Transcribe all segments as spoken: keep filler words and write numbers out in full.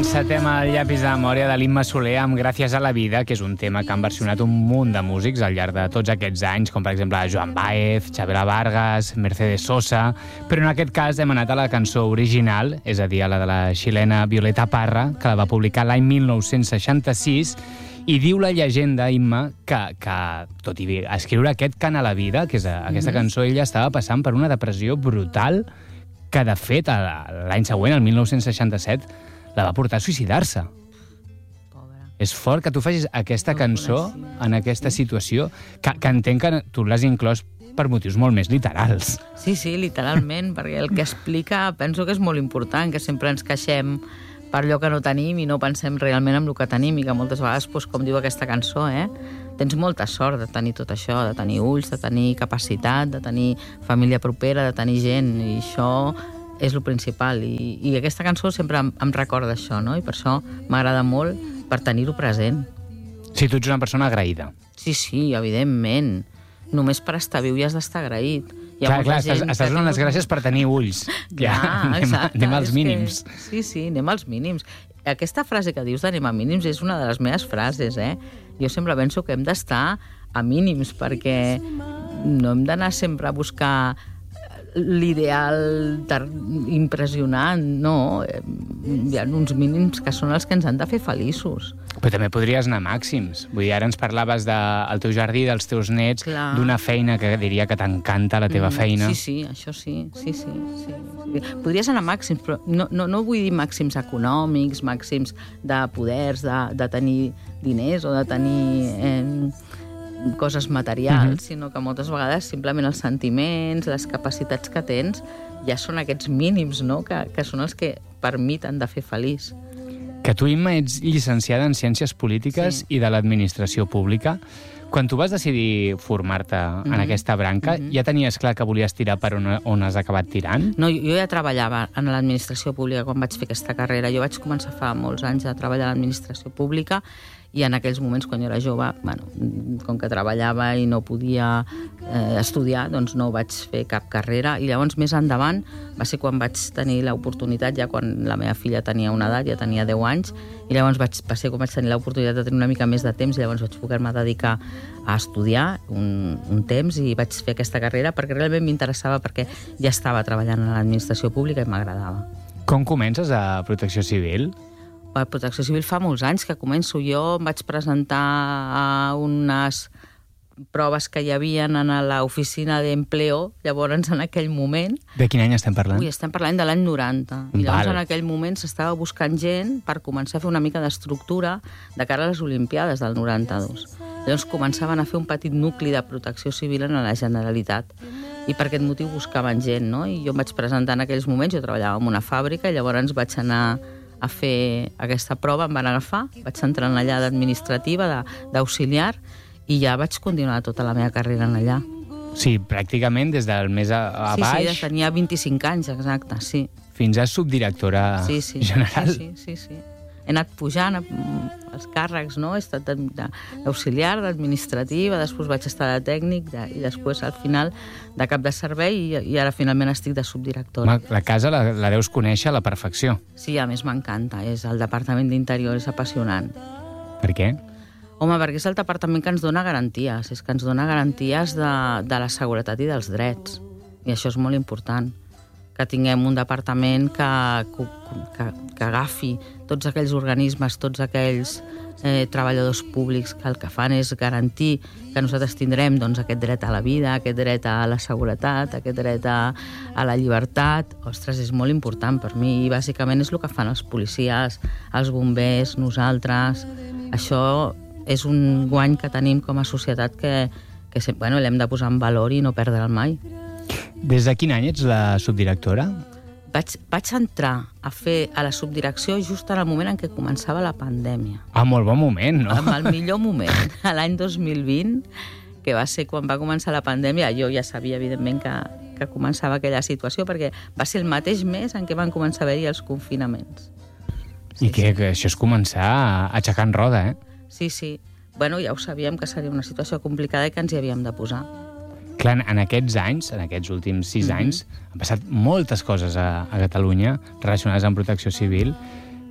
encetem el llapis de memòria de l'Imma Soler amb Gràcies a la vida, que és un tema que han versionat un munt de músics al llarg de tots aquests anys, com per exemple Joan Baez, Chavela Vargas, Mercedes Sosa, però en aquest cas hem anat a la cançó original, és a dir, a la de la xilena Violeta Parra, que la va publicar l'any mil nou-cents seixanta-sis, i diu la llegenda, Imma, que, que tot i escriure aquest Cant a la vida, que és a, aquesta mm-hmm. cançó, ella estava passant per una depressió brutal que, de fet, l'any següent, el mil nou-cents seixanta-set, la va portar a suïcidar-se. Pobra. És fort que tu facis aquesta No cançó coneixia. en aquesta situació, que, que entenc que tu l'has inclòs per motius molt més literals. Sí, sí, literalment, perquè el que explica penso que és molt important, que sempre ens queixem per allò que no tenim i no pensem realment en el que tenim, i que moltes vegades, doncs, com diu aquesta cançó, eh, tens molta sort de tenir tot això, de tenir ulls, de tenir capacitat, de tenir família propera, de tenir gent, i això és el principal. I, i aquesta cançó sempre em, em recorda això, no? I per això m'agrada molt per tenir-ho present. Si tu ets una persona agraïda. Sí, sí, evidentment. Només per estar viu ja has d'estar agraït. Hi ha Clar, molta clar, gent estàs, estàs que donant té les un- gràcies per tenir ulls. Clar, anem, a- exacte, anem als és mínims. Que, sí, sí, anem als mínims. Aquesta frase que dius d'anem a mínims és una de les meves frases, eh? Jo sempre penso que hem d'estar a mínims, perquè no hem d'anar sempre a buscar l'ideal tar- impressionant, no. Hi ha uns mínims que són els que ens han de fer feliços. Però també podries anar a màxims. Vull dir, ara ens parlaves del teu jardí, dels teus nets, Clar. d'una feina que diria que t'encanta la teva Mm, feina. Sí, sí, això sí, sí, sí, sí, sí. Podries anar a màxims, però no, no, no vull dir màxims econòmics, màxims de poders, de, de tenir diners o de tenir eh, coses materials, Mhm. sinó que moltes vegades simplement els sentiments, les capacitats que tens, ja són aquests mínims, no?, que, que són els que per mi t'han de fer feliç. Que tu, Imma, ets llicenciada en Ciències Polítiques Sí. i de l'Administració Pública. Quan tu vas decidir formar-te en Mhm. aquesta branca, Mhm. ja tenies clar que volies tirar per on, on has acabat tirant? No, jo ja treballava en l'administració pública quan vaig fer aquesta carrera. Jo vaig començar fa molts anys a treballar a l'administració pública i en aquells moments, quan jo era jove, bueno, com que treballava i no podia eh, estudiar, doncs no vaig fer cap carrera. I llavors, més endavant, va ser quan vaig tenir l'oportunitat, ja quan la meva filla tenia una edat, ja tenia deu anys, i llavors vaig, va ser quan vaig tenir l'oportunitat de tenir una mica més de temps, i llavors vaig poder-me dedicar a estudiar un, un temps i vaig fer aquesta carrera perquè realment m'interessava, perquè ja estava treballant a l'administració pública i m'agradava. Com comences a Protecció Civil? A Protecció Civil fa molts anys que començo. Jo em vaig presentar a unes proves que hi havia en l'oficina d'empleo, llavors en aquell moment. De quin any estem parlant? Ui, estem parlant de l'any noranta. I llavors Val. en aquell moment s'estava buscant gent per començar a fer una mica d'estructura de cara a les Olimpiades del noranta-dos. Llavors començaven a fer un petit nucli de protecció civil en la Generalitat. I per aquest motiu buscaven gent, no? I jo em vaig presentar en aquells moments, jo treballava en una fàbrica, i llavors vaig anar a fer aquesta prova, em van agafar, vaig entrar en allà d'administrativa, de- d'auxiliar, i ja vaig continuar tota la meva carrera en allà. Sí, pràcticament des del més a, a Sí, baix sí, tenia vint-i-cinc anys, exacte, sí. fins a subdirectora Sí, sí, general. sí, sí, sí. He anat pujant mm, els càrrecs, no? He estat de- de- d'auxiliar, d'administrativa, després vaig estar de tècnic de, i després, al final, de cap de servei, i, i ara finalment estic de subdirectora. Home, la casa la, la deus conèixer a la perfecció. Sí, a més m'encanta, és el Departament d'Interior, és apassionant. Per què? Home, perquè és el departament que ens dona garanties, és que ens dona garanties de, de la seguretat i dels drets, i això és molt important, que tinguem un departament que, que, que agafi tots aquells organismes, tots aquells eh, treballadors públics que el que fan és garantir que nosaltres tindrem doncs, aquest dret a la vida, aquest dret a la seguretat, aquest dret a, a la llibertat. Ostres, és molt important per mi, i bàsicament és el que fan els policies, els bombers, nosaltres. Això és un guany que tenim com a societat que, que bueno, l'hem de posar en valor i no perdre'l mai. Des de quin any ets la subdirectora? Vaig, vaig entrar a fer a la subdirecció just en el moment en què començava la pandèmia. Ah, molt bon moment, no? En el millor moment, a l'any dos mil vint, que va ser quan va començar la pandèmia. Jo ja sabia, evidentment, que, que començava aquella situació, perquè va ser el mateix mes en què van començar a haver-hi els confinaments. I que, que això és començar a aixecar en roda, eh? Sí, sí. Bueno, ja ho sabíem que seria una situació complicada i que ens hi havíem de posar. Clar, en aquests anys, en aquests últims sis Mhm. anys, han passat moltes coses a, a Catalunya relacionades amb protecció civil.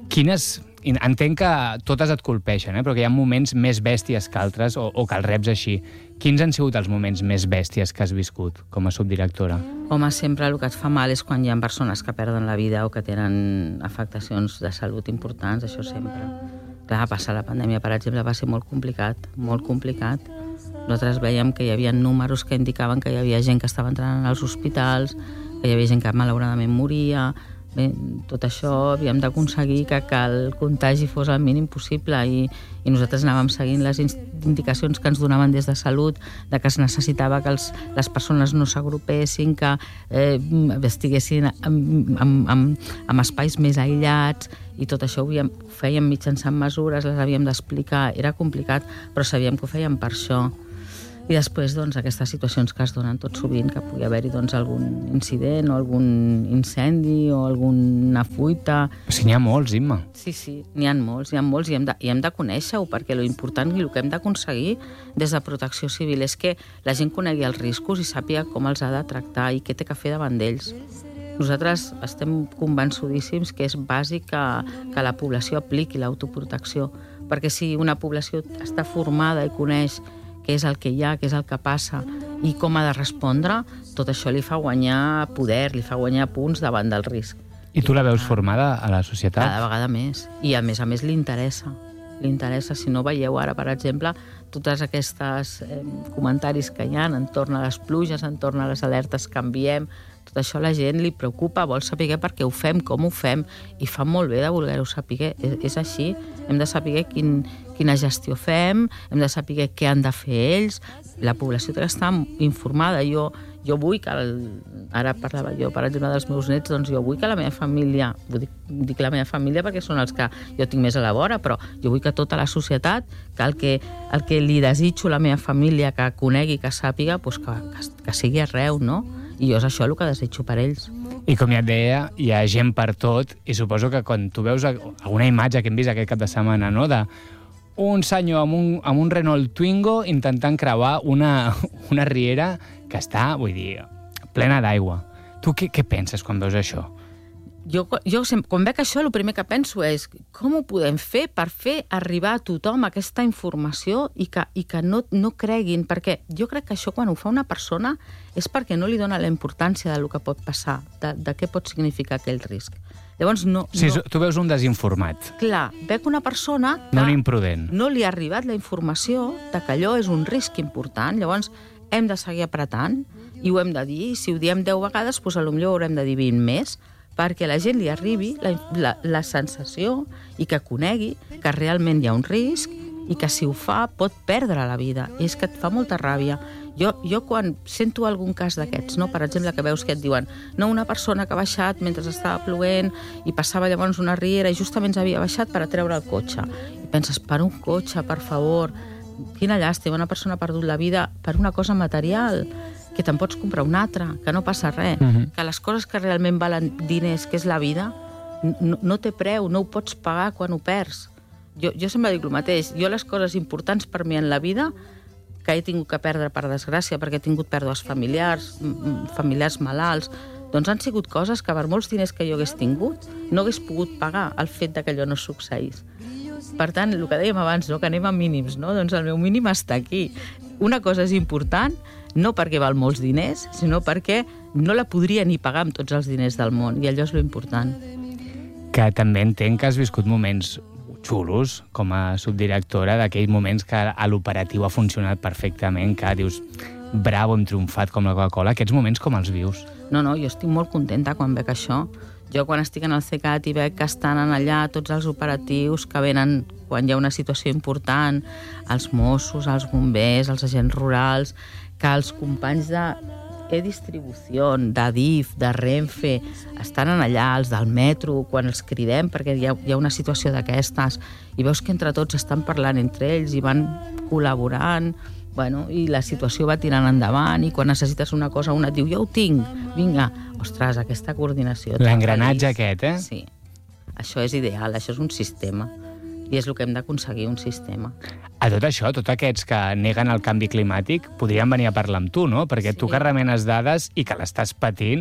Quines... Entenc que totes et colpeixen, eh? Però que hi ha moments més bèsties que altres, o, o que el reps així. Quins han sigut els moments més bèsties que has viscut com a subdirectora? Home, sempre el que et fa mal és quan hi ha persones que perden la vida o que tenen afectacions de salut importants, això sempre. Clar, passar la pandèmia, per exemple, va ser molt complicat, molt complicat. Nosaltres veiem que hi havia números que indicaven que hi havia gent que estava entrant als hospitals, que hi havia gent que malauradament moria. Bé, tot això havíem d'aconseguir que, que el contagi fos el mínim possible i, i nosaltres anàvem seguint les indicacions que ens donaven des de Salut, de que es necessitava que els, les persones no s'agrupessin, que eh, estiguessin en, en, en, en espais més aïllats, i tot això ho havíem, ho fèiem mitjançant mesures, les havíem d'explicar, era complicat, però sabíem que ho fèiem per això. I després, doncs, aquestes situacions que es donen tot sovint, que pugui haver-hi doncs, algun incident o algun incendi o alguna fuita... Però si n'hi ha molts, Imma. Sí, sí, n'hi ha molts, n'hi ha molts i hem de, i hem de conèixer-ho, perquè lo important i el que hem d'aconseguir des de Protecció Civil és que la gent conegui els riscos i sàpiga com els ha de tractar i què té que fer davant d'ells. Nosaltres estem convençudíssims que és bàsic que, que la població apliqui l'autoprotecció, perquè si una població està formada i coneix què és el que hi ha, què és el que passa i com ha de respondre, tot això li fa guanyar poder, li fa guanyar punts davant del risc. I tu la veus formada a la societat? Cada vegada més. I a més a més li interessa. Li interessa, si no veieu ara, per exemple, tots aquests eh, comentaris que hi ha entorn a les pluges, entorn a les alertes que enviem, tot això a la gent li preocupa, vol saber per què ho fem, com ho fem, i fa molt bé de voler-ho saber. És, és així, hem de saber quin, quina gestió fem, hem de saber què han de fer ells, la població té que estar informada. Jo, jo vull que, el, ara parlava jo, per exemple, dels meus nets, doncs jo vull que la meva família, dic, dic la meva família perquè són els que jo tinc més a la vora, però jo vull que tota la societat, que el que, el que li desitjo a la meva família, que conegui, que sàpiga, doncs que, que, que sigui arreu, no? I jo és això el que desitjo per ells. I com ja et deia, hi ha gent per tot, i suposo que quan tu veus alguna imatge que hem vist aquest cap de setmana, no?, de un senyor amb un, amb un Renault Twingo intentant creuar una, una riera que està, vull dir, plena d'aigua. Tu què, què penses quan veus això? Jo, jo quan veig això, el primer que penso és com ho podem fer per fer arribar a tothom aquesta informació i que, i que no, no creguin, perquè jo crec que això quan ho fa una persona és perquè no li dona la importància del que pot passar, de, de què pot significar aquell risc. Llavors, no... Sí, no... tu veus un desinformat. Clar, veig una persona que no un imprudent. No li ha arribat la informació de que allò és un risc important, llavors hem de seguir apretant i ho hem de dir, si ho diem deu vegades, doncs potser ho haurem de dir vint més, perquè la gent li arribi la, la, la sensació i que conegui que realment hi ha un risc i que si ho fa pot perdre la vida. I és que et fa molta ràbia. Jo, jo quan sento algun cas d'aquests, no? Per exemple, que veus que et diuen no, una persona que ha baixat mentre estava plovent i passava llavors una riera i justament s'havia baixat per a treure el cotxe. I penses, per un cotxe, per favor, quina llàstima, una persona ha perdut la vida per una cosa material, que te'n pots comprar una altra, que no passa res, uh-huh. que les coses que realment valen diners, que és la vida, no, no té preu, no ho pots pagar quan ho perds. Jo, jo sempre dic el mateix, jo les coses importants per mi en la vida, que he tingut que perdre per desgràcia, perquè he tingut pèrdues familiars, familiars malalts, doncs han sigut coses que per molts diners que jo hagués tingut, no hagués pogut pagar el fet que allò no succeís. Per tant, el que dèiem abans, no? Que anem a mínims, no? Doncs el meu mínim està aquí. Una cosa és important, no perquè val molts diners, sinó perquè no la podria ni pagar amb tots els diners del món, i allò és lo important. Que també entenc que has viscut moments xulos com a subdirectora, d'aquells moments que a l'operatiu ha funcionat perfectament, que dius, bravo, hem triomfat com la Coca-Cola. Aquests moments com els vius? No, no, jo estic molt contenta quan veig això. Jo quan estic en el CECAT i veig que estan allà tots els operatius que venen quan hi ha una situació important, els Mossos, els bombers, els agents rurals, que els companys de e-distribució, d'Adif, de Renfe, estan allà, els del metro, quan els cridem perquè hi ha, hi ha una situació d'aquestes, i veus que entre tots estan parlant entre ells i van col·laborant, bueno, i la situació va tirant endavant, i quan necessites una cosa una et diu, jo ho tinc, vinga, ostres, aquesta coordinació. L'engranatge aquest, eh? Sí, això és ideal, això és un sistema, i és el que hem d'aconseguir, un sistema. A tot això, tots aquests que neguen el canvi climàtic podrien venir a parlar amb tu, no? Perquè sí. Tu que remenes dades i que l'estàs patint,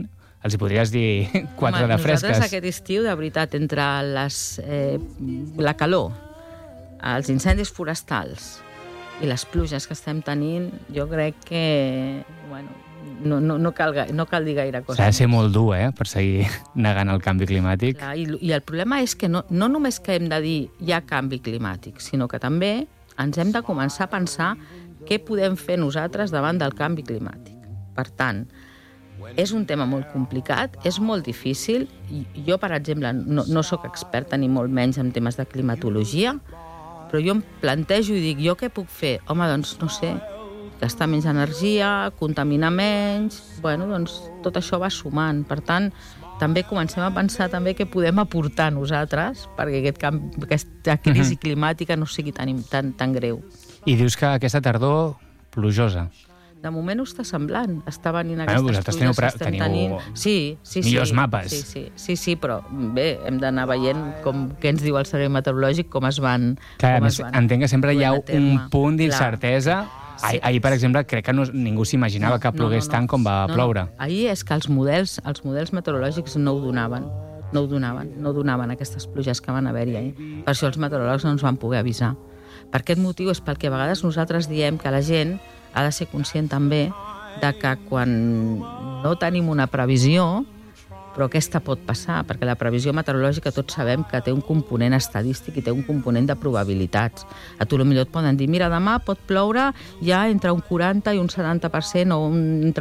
els hi podries dir quatre Home, de fresques. Nosaltres aquest estiu, de veritat, entre les, eh, la calor, els incendis forestals i les pluges que estem tenint, jo crec que, bueno, no, no, no, cal, no cal dir gaire cosa. S'ha de ser molt dur, eh?, per seguir negant el canvi climàtic. Clar, i, I el problema és que no, no només que hem de dir hi ha canvi climàtic, sinó que també ens hem de començar a pensar què podem fer nosaltres davant del canvi climàtic. Per tant, és un tema molt complicat, és molt difícil. Jo, per exemple, no, no sóc experta ni molt menys en temes de climatologia, però jo em plantejo i dic, jo què puc fer? Home, doncs, no sé, gastar menys energia, contaminar menys... Bueno, doncs tot això va sumant. Per tant, també comencem a pensar també què podem aportar nosaltres perquè aquest camp, aquesta crisi climàtica no sigui tan, tan, tan greu. I dius que aquesta tardor plujosa. De moment ho està semblant. Està venint Bueno, aquestes vosaltres pluges teniu, que estem teniu tenint. Sí, sí, sí. millors mapes. Sí, sí, sí, sí, però bé, hem d'anar veient com, què ens diu el servei meteorològic, com es van... Clar, com a més, es van entenc que sempre hi ha duent a terme. un punt Clar. d'incertesa. Sí. Ahir, per exemple, crec que no, ningú s'imaginava que plogués tant com va no, ploure. No. Ahir és que els models, els models meteorològics no ho donaven. No ho donaven, no donaven aquestes pluges que van haver-hi ahir. Per això els meteoròlegs no ens van poder avisar. Per aquest motiu és pel que a vegades nosaltres diem que la gent ha de ser conscient també de que quan no tenim una previsió, però aquesta pot passar, perquè la previsió meteorològica tots sabem que té un component estadístic i té un component de probabilitats. A tu potser et poden dir, mira, demà pot ploure ja entre un quaranta i un setanta per cent o un, entre